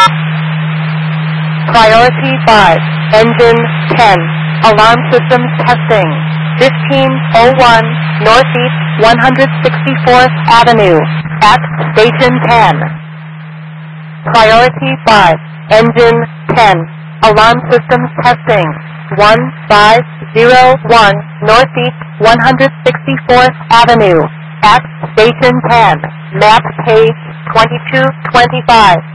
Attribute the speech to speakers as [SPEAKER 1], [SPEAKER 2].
[SPEAKER 1] Priority 5, engine 10, alarm systems testing, 1501 Northeast 164th Avenue, at Station 10. Priority 5, engine 10, alarm systems testing, 1501 Northeast 164th Avenue, at Station 10, map page 2225.